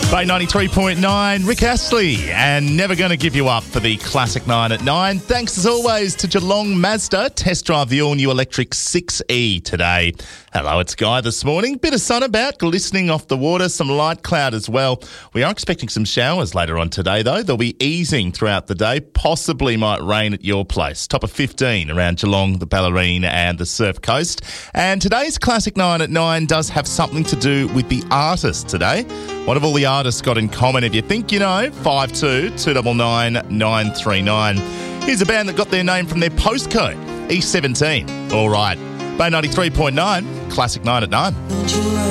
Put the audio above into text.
Bay 93.9, Rick Astley, and never going to give you up for the Classic 9 at 9. Thanks as always to Geelong Mazda. Test drive the all-new electric 6E today. Hello, it's Guy this morning. Bit of sun about, glistening off the water, some light cloud as well. We are expecting some showers later on today, though. They'll be easing throughout the day. Possibly might rain at your place. Top of 15 around Geelong, the Bellarine and the Surf Coast. And today's Classic 9 at 9 does have something to do with the artist today. What have all the artists got in common? If you think you know, 52-299-939. Here's a band that got their name from their postcode, E17. All right. Bay 93.9, Classic 9 at 9.